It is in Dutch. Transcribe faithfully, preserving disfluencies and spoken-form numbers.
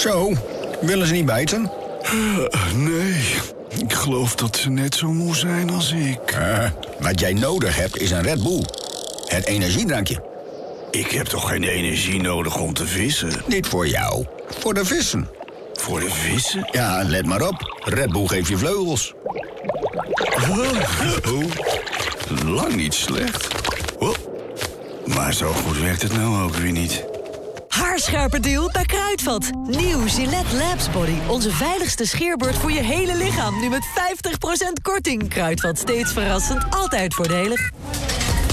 Zo, willen ze niet bijten? Uh, nee, ik geloof dat ze net zo moe zijn als ik. Uh, wat jij nodig hebt is een Red Bull. Het energiedrankje. Ik heb toch geen energie nodig om te vissen? Niet voor jou, voor de vissen. Voor de vissen? Ja, let maar op. Red Bull geeft je vleugels. Oh, lang niet slecht. Oh. Maar zo goed werkt het nou ook weer niet. Haarscherpe deal bij Kruidvat. Nieuw Gillette Labs Body. Onze veiligste scheerbeurt voor je hele lichaam. Nu met vijftig procent korting. Kruidvat, steeds verrassend, altijd voordelig.